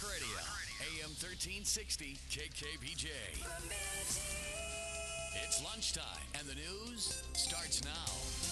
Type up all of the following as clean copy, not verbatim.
Radio, AM 1360, KKBJ. It's lunchtime, and the news starts now.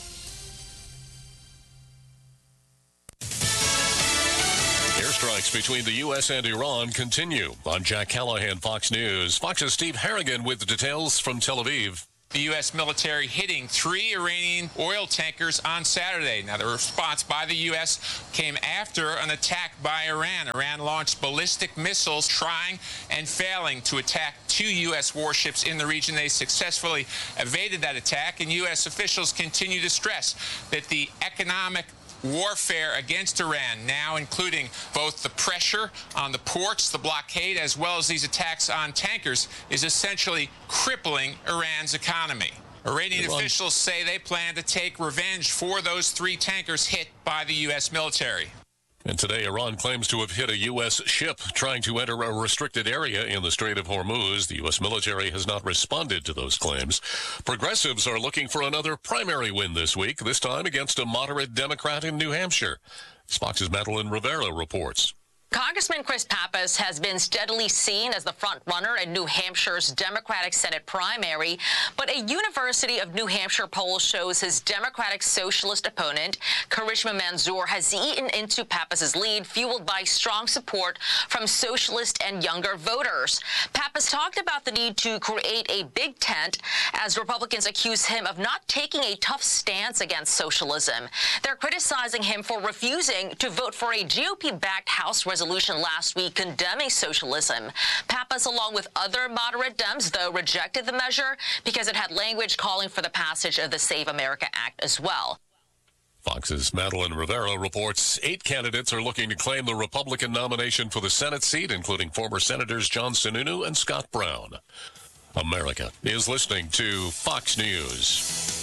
Airstrikes between the U.S. and Iran continue. I'm Jack Callahan, Fox News. Fox's Steve Harrigan with the details from Tel Aviv. The U.S. military hitting 3 Iranian oil tankers on Saturday. Now, the response by the U.S. came after an attack by Iran. Iran launched ballistic missiles trying and failing to attack 2 U.S. warships in the region. They successfully evaded that attack, and U.S. officials continue to stress that the economic warfare against Iran, now including both the pressure on the ports, the blockade, as well as these attacks on tankers, is essentially crippling Iran's economy. Iranian officials say they plan to take revenge for those 3 tankers hit by the U.S. military. And today, Iran claims to have hit a U.S. ship trying to enter a restricted area in the Strait of Hormuz. The U.S. military has not responded to those claims. Progressives are looking for another primary win this week, this time against a moderate Democrat in New Hampshire. Fox's Madeline Rivera reports. Congressman Chris Pappas has been steadily seen as the front runner in New Hampshire's Democratic Senate primary, but a University of New Hampshire poll shows his Democratic Socialist opponent, Karishma Manzoor, has eaten into Pappas's lead, fueled by strong support from socialist and younger voters. Pappas talked about the need to create a big tent as Republicans accuse him of not taking a tough stance against socialism. They're criticizing him for refusing to vote for a GOP-backed House resolution last week condemning socialism. Pappas, along with other moderate Dems, though, rejected the measure because it had language calling for the passage of the Save America Act as well. Fox's Madeline Rivera reports 8 candidates are looking to claim the Republican nomination for the Senate seat, including former Senators John Sununu and Scott Brown. America is listening to Fox News.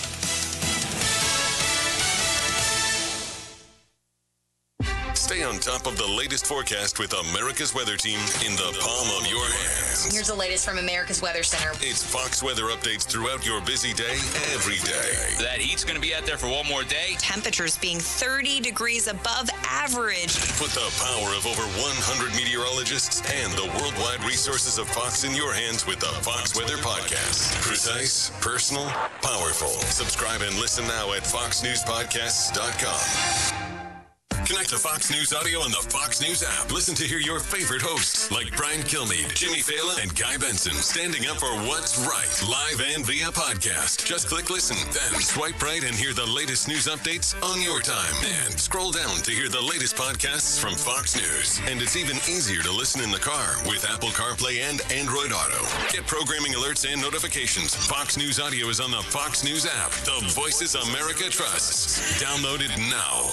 Stay on top of the latest forecast with America's Weather Team in the palm of your hands. Here's the latest from America's Weather Center. It's Fox weather updates throughout your busy day, every day. That heat's going to be out there for one more day. Temperatures being 30 degrees above average. Put the power of over 100 meteorologists and the worldwide resources of Fox in your hands with the Fox Weather Podcast. Precise, personal, powerful. Subscribe and listen now at foxnewspodcasts.com. Connect to Fox News Audio on the Fox News app. Listen to hear your favorite hosts like Brian Kilmeade, Jimmy Fallon, and Guy Benson standing up for what's right, live and via podcast. Just click listen, then swipe right and hear the latest news updates on your time. And scroll down to hear the latest podcasts from Fox News. And it's even easier to listen in the car with Apple CarPlay and Android Auto. Get programming alerts and notifications. Fox News Audio is on the Fox News app. The voices America trusts. Download it now.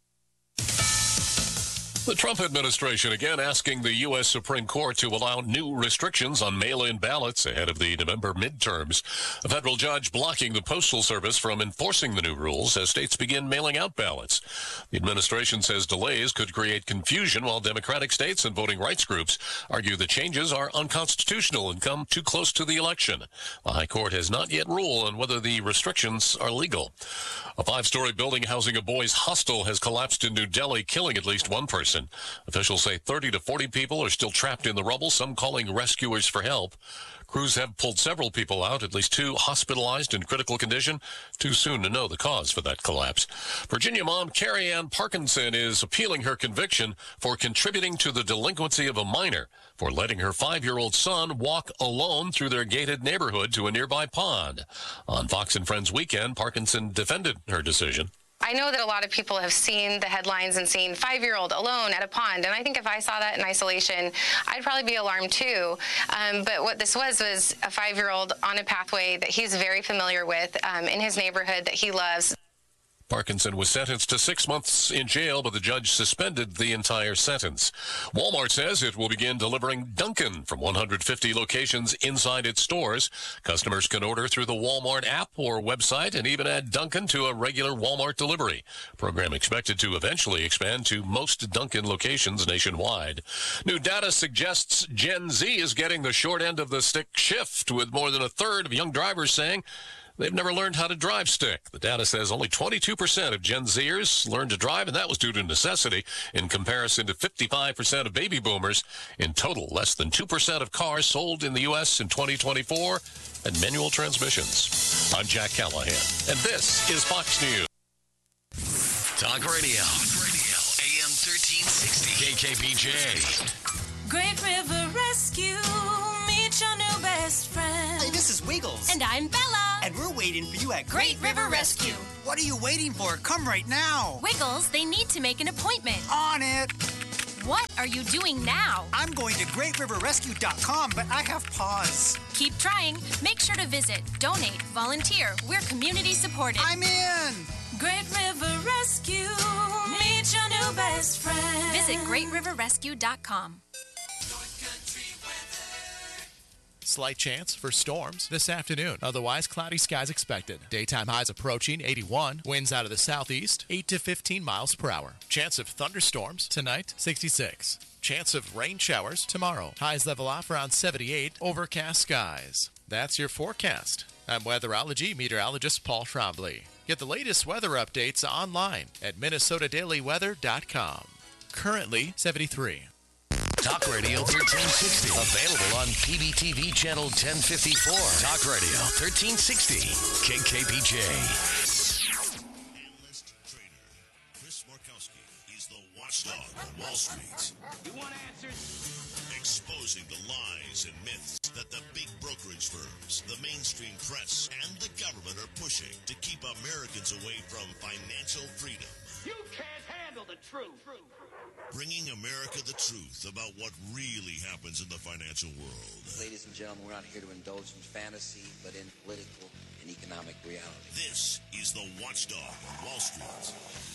The Trump administration again asking the U.S. Supreme Court to allow new restrictions on mail-in ballots ahead of the November midterms. A federal judge blocking the Postal Service from enforcing the new rules as states begin mailing out ballots. The administration says delays could create confusion while Democratic states and voting rights groups argue the changes are unconstitutional and come too close to the election. The High Court has not yet ruled on whether the restrictions are legal. A 5-story building housing a boys' hostel has collapsed in New Delhi, killing at least one person. Officials say 30 to 40 people are still trapped in the rubble, some calling rescuers for help. Crews have pulled several people out, at least 2 hospitalized in critical condition. Too soon to know the cause for that collapse. Virginia mom Carrie Ann Parkinson is appealing her conviction for contributing to the delinquency of a minor for letting her 5-year-old son walk alone through their gated neighborhood to a nearby pond. On Fox and Friends Weekend, Parkinson defended her decision. I know that a lot of people have seen the headlines and seen 5-year-old alone at a pond, and I think if I saw that in isolation, I'd probably be alarmed too. But what this was a 5-year-old on a pathway that he's very familiar with in his neighborhood that he loves. Parkinson was sentenced to 6 months in jail, but the judge suspended the entire sentence. Walmart says it will begin delivering Dunkin' from 150 locations inside its stores. Customers can order through the Walmart app or website and even add Dunkin' to a regular Walmart delivery. Program expected to eventually expand to most Dunkin' locations nationwide. New data suggests Gen Z is getting the short end of the stick shift, with more than a third of young drivers saying they've never learned how to drive stick. The data says only 22% of Gen Zers learned to drive, and that was due to necessity in comparison to 55% of baby boomers. In total, less than 2% of cars sold in the U.S. in 2024 had manual transmissions. I'm Jack Callahan, and this is Fox News. Talk Radio. AM 1360. KKPJ. Great River Rescue. Meet your new best friend. Hey, this is Wiggles. And I'm Bella. And we're waiting for you at Great River Rescue. What are you waiting for? Come right now. Wiggles, they need to make an appointment. On it. What are you doing now? I'm going to GreatRiverRescue.com, but I have pause. Keep trying. Make sure to visit, donate, volunteer. We're community supported. I'm in. Great River Rescue. Meet your new best friend. Visit GreatRiverRescue.com. Slight chance for storms this afternoon. Otherwise, cloudy skies expected. Daytime highs approaching 81. Winds out of the southeast, 8 to 15 miles per hour. Chance of thunderstorms tonight, 66. Chance of rain showers tomorrow. Highs level off around 78. Overcast skies. That's your forecast. I'm weatherology meteorologist Paul Trombley. Get the latest weather updates online at MinnesotaDailyWeather.com. Currently 73. Talk Radio 1360. Available on PBTV Channel 1054. Talk Radio 1360. KKPJ. Analyst trader Chris Markowski is the watchdog on Wall Street. You want answers? Exposing the lies and myths that the big brokerage firms, the mainstream press, and the government are pushing to keep Americans away from financial freedom. You can't handle the truth. Bringing America the truth about what really happens in the financial world. Ladies and gentlemen, we're not here to indulge in fantasy, but in political and economic reality. This is the Watchdog on Wall Street.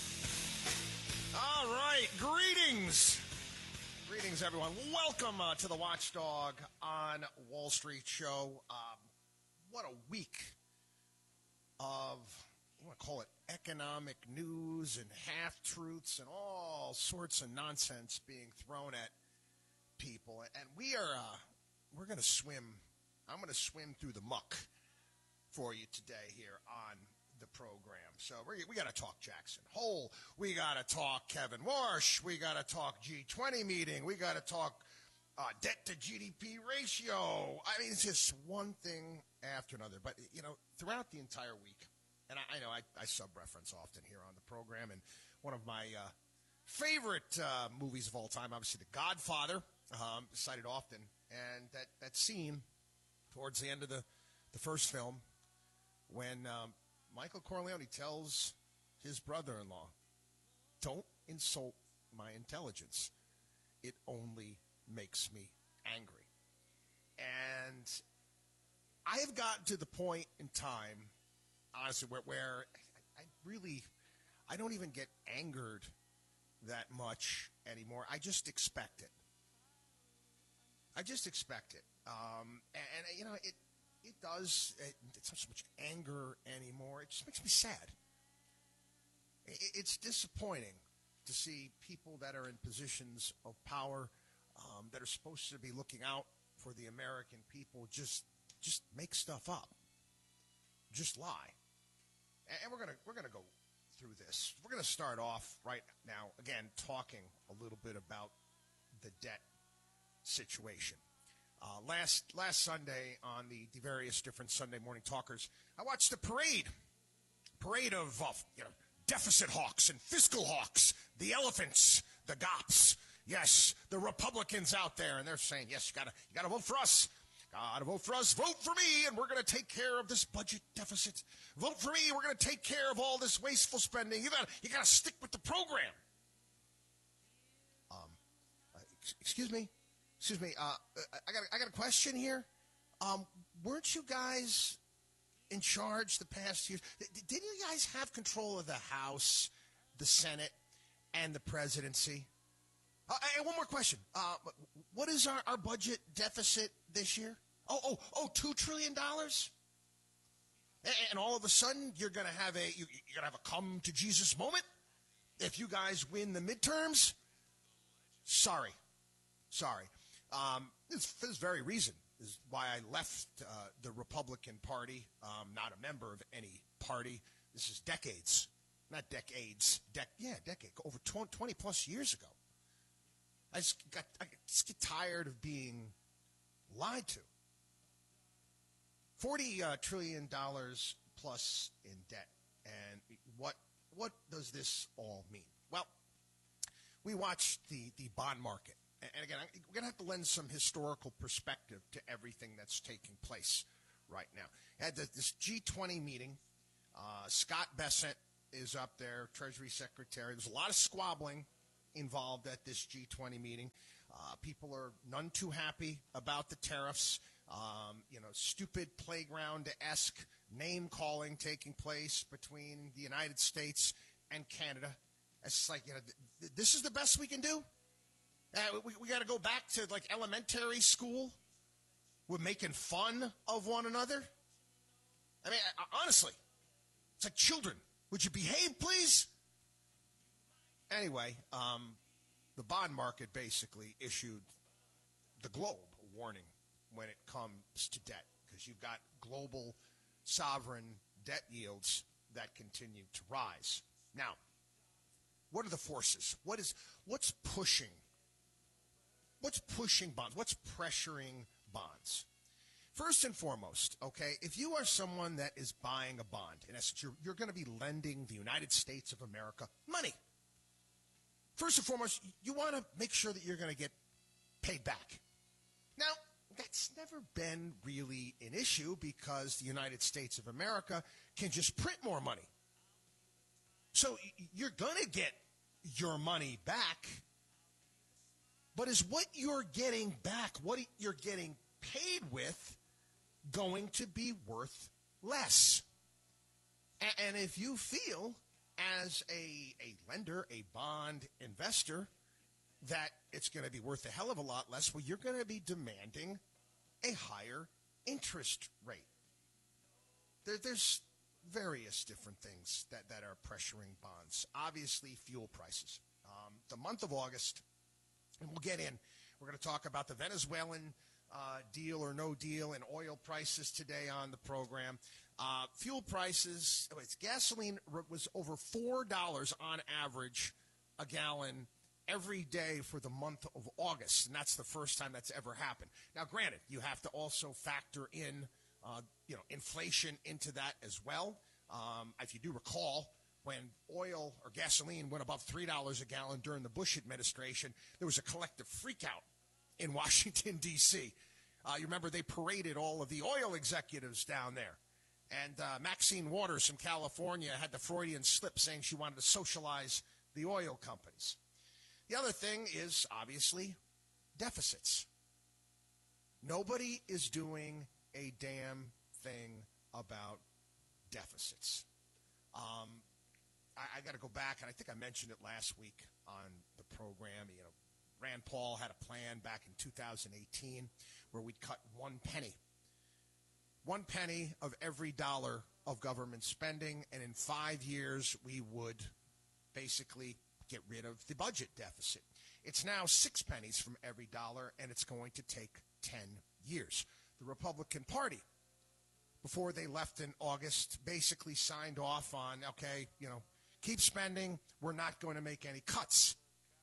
All right, greetings. Greetings, everyone. Welcome to the Watchdog on Wall Street show. What a week of, I want to call it economic news and half-truths and all sorts of nonsense being thrown at people. And we're going to swim. I'm going to swim through the muck for you today here on the program. So we got to talk Jackson Hole. We got to talk Kevin Warsh. We got to talk G20 meeting. We got to talk debt to GDP ratio. I mean, it's just one thing after another. But, you know, throughout the entire week, and I know I sub-reference often here on the program, and one of my favorite movies of all time, obviously The Godfather, cited often, and that scene towards the end of the first film when Michael Corleone tells his brother-in-law, "Don't insult my intelligence. It only makes me angry." And I have gotten to the point in time, honestly, where I don't even get angered that much anymore. I just expect it. It's not so much anger anymore. It just makes me sad. It's disappointing to see people that are in positions of power that are supposed to be looking out for the American people just make stuff up, just lie. And we're gonna go through this. We're gonna start off right now again talking a little bit about the debt situation. Last Sunday on the various different Sunday morning talkers, I watched the parade of deficit hawks and fiscal hawks, the elephants, the GOPs. Yes, the Republicans out there, and they're saying, yes, you gotta vote for us. Gotta vote for us. Vote for me, and we're going to take care of this budget deficit. Vote for me. We're going to take care of all this wasteful spending. You got to stick with the program. Excuse me. I got a question here. Weren't you guys in charge the past years? Didn't you guys have control of the House, the Senate, and the presidency? And one more question. What is our budget deficit this year? $2 trillion? And all of a sudden, you're going to have a come to Jesus moment if you guys win the midterms? Sorry. This very reason is why I left the Republican Party. Not a member of any party. This is decades. Not decades. Decade. Over 20 plus years ago. I just get tired of being lied to. $40 trillion plus in debt. And what does this all mean? Well, we watched the bond market. And again, we're going to have to lend some historical perspective to everything that's taking place right now. Had this G20 meeting. Scott Bessent is up there, Treasury Secretary. There's a lot of squabbling involved at this G20 meeting. People are none too happy about the tariffs. Stupid playground-esque name-calling taking place between the United States and Canada. It's just like, this is the best we can do? We got to go back to, like, elementary school? We're making fun of one another? I mean, honestly, it's like children. Would you behave, please? Anyway, the bond market basically issued the globe a warning when it comes to debt, because you've got global sovereign debt yields that continue to rise. Now, what are the forces? What's pushing bonds? What's pressuring bonds? First and foremost, okay, if you are someone that is buying a bond, in essence, you're going to be lending the United States of America money. First and foremost, you want to make sure that you're going to get paid back. Now, that's never been really an issue because the United States of America can just print more money. So you're going to get your money back. But is what you're getting back, what you're getting paid with, going to be worth less? And if you feel, as a lender, a bond investor, that it's going to be worth a hell of a lot less, well, you're going to be demanding a higher interest rate. There's various different things that are pressuring bonds. Obviously, fuel prices. The month of August, and we'll get in, we're going to talk about the Venezuelan deal or no deal and oil prices today on the program. Fuel prices, gasoline was over $4 on average a gallon every day for the month of August, and that's the first time that's ever happened. Now, granted, you have to also factor in, inflation into that as well. If you do recall, when oil or gasoline went above $3 a gallon during the Bush administration, there was a collective freakout in Washington, D.C. You remember they paraded all of the oil executives down there. And Maxine Waters from California had the Freudian slip saying she wanted to socialize the oil companies. The other thing is, obviously, deficits. Nobody is doing a damn thing about deficits. I got to go back, and I think I mentioned it last week on the program. Rand Paul had a plan back in 2018 where we'd cut 1 penny. 1 penny of every dollar of government spending, and in 5 years we would basically get rid of the budget deficit. It's now 6 pennies from every dollar, and it's going to take 10 years. The Republican Party, before they left in August, basically signed off on, okay, keep spending, we're not going to make any cuts.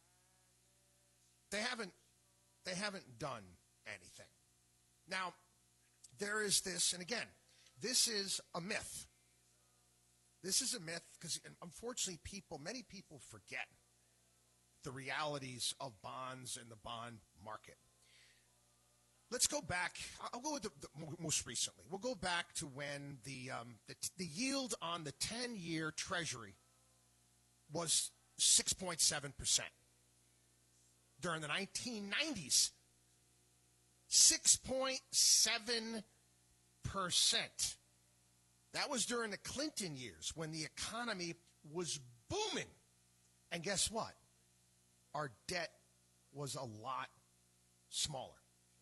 They haven't done anything. Now, there is this, and again, this is a myth. This is a myth because, unfortunately, many people forget the realities of bonds and the bond market. Let's go back. I'll go with the most recently. We'll go back to when the yield on the 10-year Treasury was 6.7%. During the 1990s, 6.7%. That was during the Clinton years when the economy was booming. And guess what? Our debt was a lot smaller.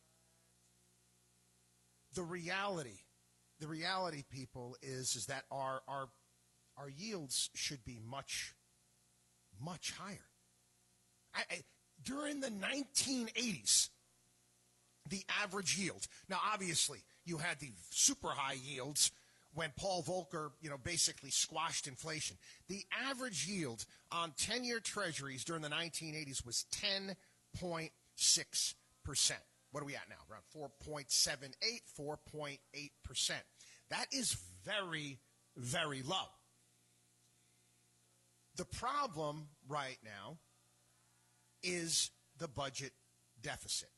The reality, people, is that our yields should be much, much higher. During the 1980s, the average yield. Now, obviously, you had the super high yields when Paul Volcker, basically squashed inflation. The average yield on 10-year treasuries during the 1980s was 10.6%. What are we at now? Around 4.78, 4.8%. That is very, very low. The problem right now is the budget deficit.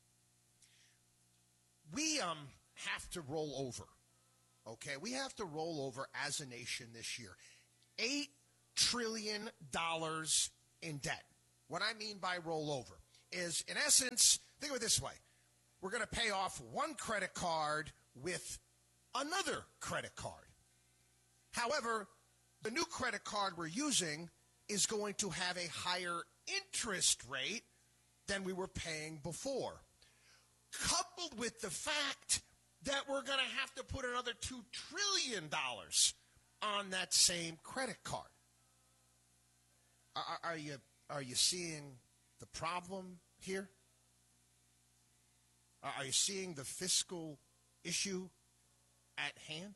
We have to roll over. Okay, we have to roll over as a nation this year. $8 trillion in debt. What I mean by roll over is, in essence, think of it this way. We're going to pay off one credit card with another credit card. However, the new credit card we're using is going to have a higher interest rate than we were paying before. Coupled with the fact that we're going to have to put another $2 trillion on that same credit card. Are you seeing the problem here? Are you seeing the fiscal issue at hand?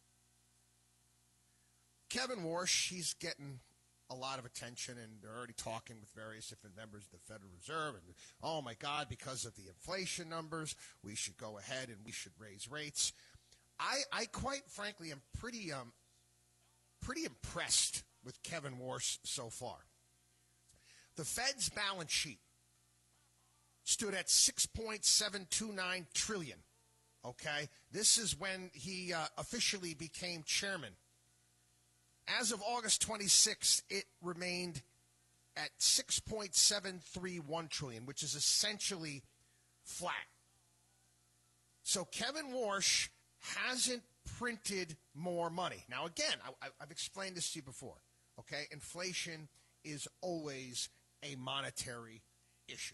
Kevin Warsh, he's getting a lot of attention, and they're already talking with various different members of the Federal Reserve. And, oh, my God, because of the inflation numbers, we should go ahead and we should raise rates. I quite frankly am pretty impressed with Kevin Warsh so far. The Fed's balance sheet stood at $6.729 trillion. Okay? This is when he officially became chairman. As of August 26th, it remained at $6.731 trillion, which is essentially flat. So Kevin Warsh hasn't printed more money. Now, again, I've explained this to you before. Okay? Inflation is always a monetary issue.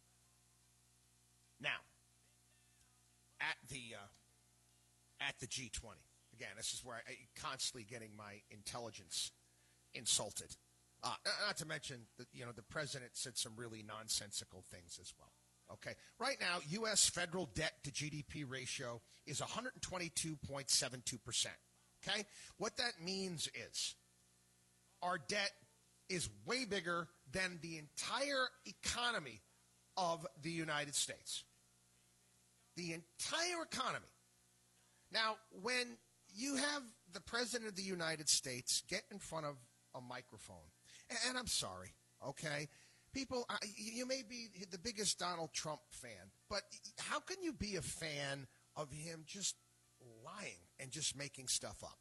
Now, at the G20, again, this is where I'm constantly getting my intelligence insulted. Not to mention that the president said some really nonsensical things as well. Okay, right now, U.S. federal debt to GDP ratio is 122.72%. Okay, what that means is our debt is way bigger than the entire economy of the United States. The entire economy. Now, when you have the President of the United States get in front of a microphone, and I'm sorry, okay? People, you may be the biggest Donald Trump fan, but how can you be a fan of him just lying and just making stuff up?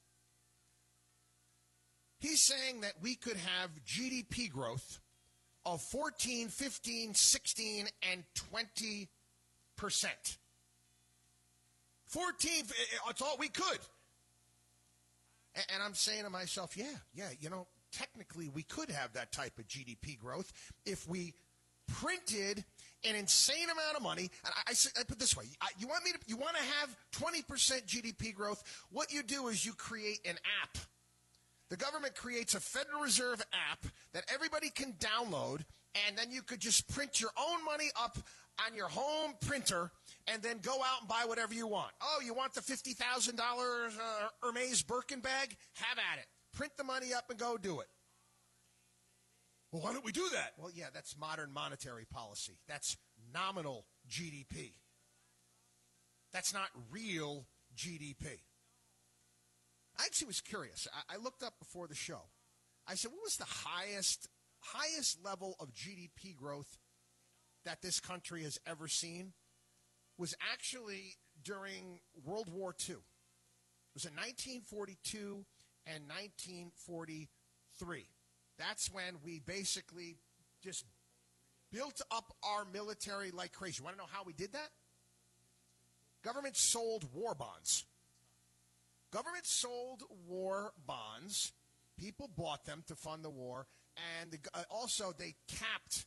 He's saying that we could have GDP growth of 14, 15, 16, and 20%. 14, it's all we could. And I'm saying to myself, yeah, technically we could have that type of GDP growth if we printed an insane amount of money. And I put it this way, you want to have 20% GDP growth? What you do is you create an app. The government creates a Federal Reserve app that everybody can download, and then you could just print your own money up on your home printer and then go out and buy whatever you want. Oh, you want the $50,000 Hermes Birkin bag? Have at it. Print the money up and go do it. Well, why don't we do that? Well, yeah, that's modern monetary policy. That's nominal GDP. That's not real GDP. I actually was curious. I looked up before the show. I said, what was the highest level of GDP growth that this country has ever seen? Was actually during World War II. It was in 1942 and 1943. That's when we basically just built up our military like crazy. You want to know how we did that? Government sold war bonds. Government sold war bonds. People bought them to fund the war, and also they capped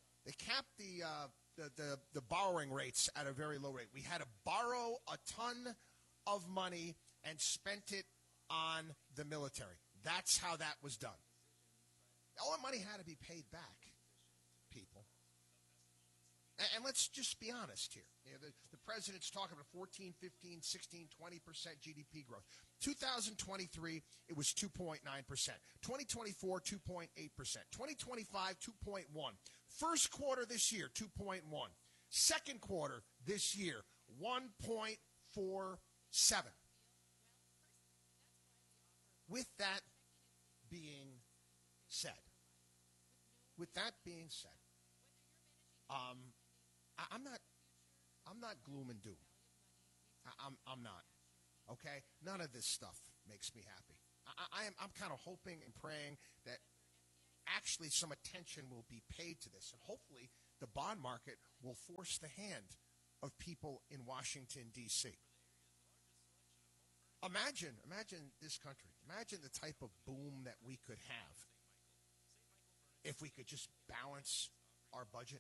the borrowing rates at a very low rate. We had to borrow a ton of money and spent it on the military. That's how that was done. All the money had to be paid back, people. And let's just be honest here. The president's talking about 14, 15, 16, 20% GDP growth. 2023, it was 2.9%. 2024, 2.8%. 2025, 2.1%. First quarter this year, 2.1%. Second quarter this year, 1.47%. With that being said, I'm not gloom and doom. I'm not. Okay? None of this stuff makes me happy. I'm kind of hoping and praying that actually some attention will be paid to this, and hopefully the bond market will force the hand of people in Washington, D.C. Imagine this country. Imagine the type of boom that we could have if we could just balance our budget.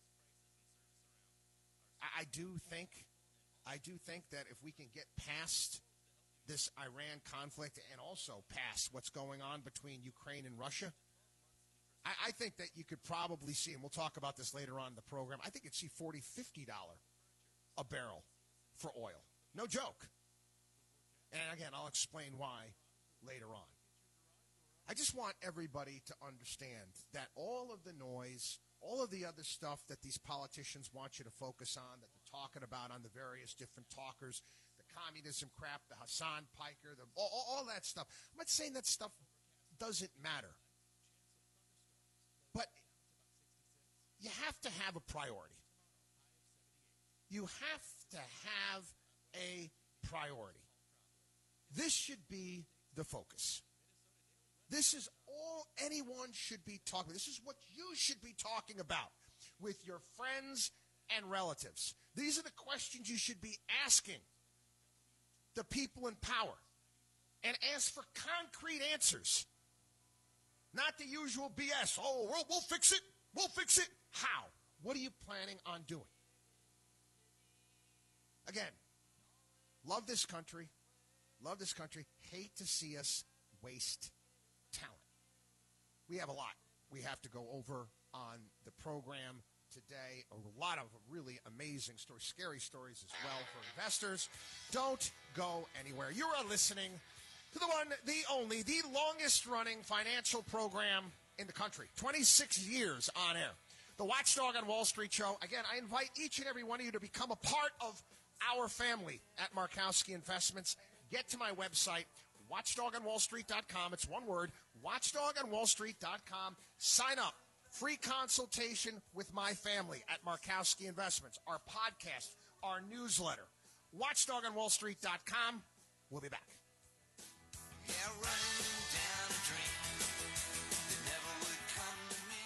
I do think that if we can get past this Iran conflict and also past what's going on between Ukraine and Russia, I think that you could probably see, and we'll talk about this later on in the program, I think you'd see $40, $50 a barrel for oil. No joke. And again, I'll explain why later on. I just want everybody to understand that all of the noise, all of the other stuff that these politicians want you to focus on, that they're talking about on the various different talkers, the communism crap, the Hassan Piker, all that stuff. I'm not saying that stuff doesn't matter. But you have to have a priority. You have to have a priority. This should be the focus. This is all anyone should be talking about. This is what you should be talking about with your friends and relatives. These are the questions you should be asking the people in power, and ask for concrete answers. Not the usual BS. Oh, we'll fix it. We'll fix it. How? What are you planning on doing? Again, love this country. Love this country. Hate to see us waste talent. We have a lot we have to go over on the program today. A lot of really amazing stories, scary stories as well for investors. Don't go anywhere. You are listening to the one, the only, the longest running financial program in the country. 26 years on air. The Watchdog on Wall Street show. Again, I invite each and every one of you to become a part of our family at Markowski Investments. Get to my website, watchdogonwallstreet.com. It's one word, watchdogonwallstreet.com. Sign up. Free consultation with my family at Markowski Investments. Our podcast, our newsletter. watchdogonwallstreet.com. We'll be back. Yeah, running down a dream that never would come to me.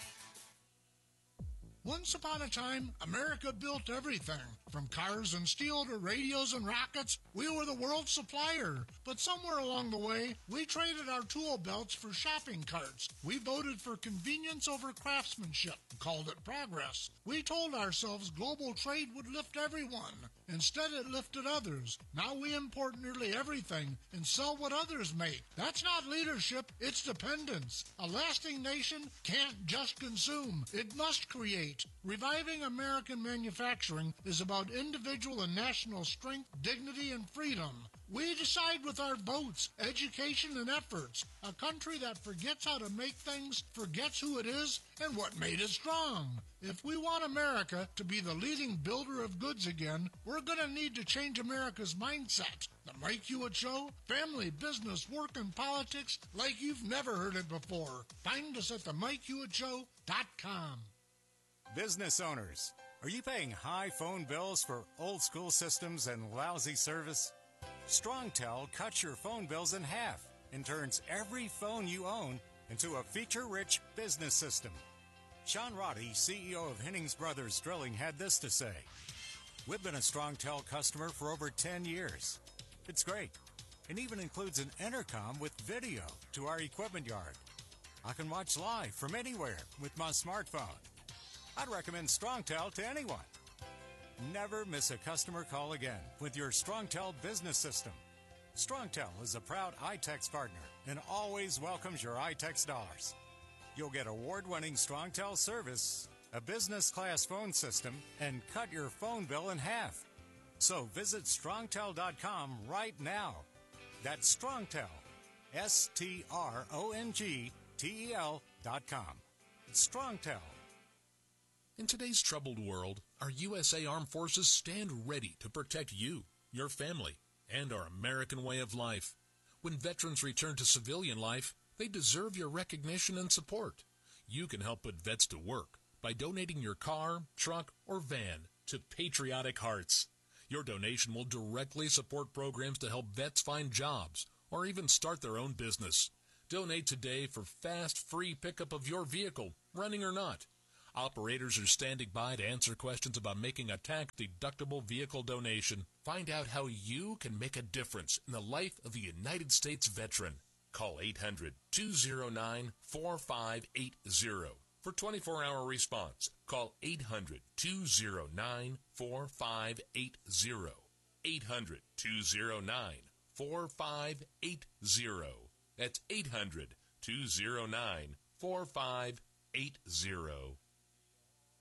Once upon a time, America built everything. From cars and steel to radios and rockets, we were the world's supplier. But somewhere along the way, we traded our tool belts for shopping carts. We voted for convenience over craftsmanship and called it progress. We told ourselves global trade would lift everyone. Instead, it lifted others. Now we import nearly everything and sell what others make. That's not leadership, it's dependence. A lasting nation can't just consume, it must create. Reviving American manufacturing is about individual and national strength, dignity, and freedom. We decide with our votes, education, and efforts. A country that forgets how to make things, forgets who it is, and what made it strong. If we want America to be the leading builder of goods again, we're going to need to change America's mindset. The Mike Hewitt Show, family, business, work, and politics like you've never heard it before. Find us at themikehewittshow.com. Business owners, are you paying high phone bills for old school systems and lousy service? StrongTel cuts your phone bills in half and turns every phone you own into a feature-rich business system. Sean Roddy, CEO of Hennings Brothers Drilling, had this to say. We've been a StrongTel customer for over 10 years. It's great, and even includes an intercom with video to our equipment yard. I can watch live from anywhere with my smartphone. I'd recommend StrongTel to anyone. Never miss a customer call again with your StrongTel business system. StrongTel is a proud iTex partner and always welcomes your iTex dollars. You'll get award-winning StrongTel service a business-class phone system, and cut your phone bill in half. So visit StrongTel.com right now. That's StrongTel, StrongTel.com. It's StrongTel. In today's troubled world, our USA Armed Forces stand ready to protect you, your family, and our American way of life. When veterans return to civilian life, they deserve your recognition and support. You can help put vets to work by donating your car, truck, or van to Patriotic Hearts. Your donation will directly support programs to help vets find jobs or even start their own business. Donate today for fast, free pickup of your vehicle, running or not. Operators are standing by to answer questions about making a tax-deductible vehicle donation. Find out how you can make a difference in the life of a United States veteran. Call 800-209-4580 for 24-hour response. Call 800-209-4580. 800-209-4580. That's 800-209-4580.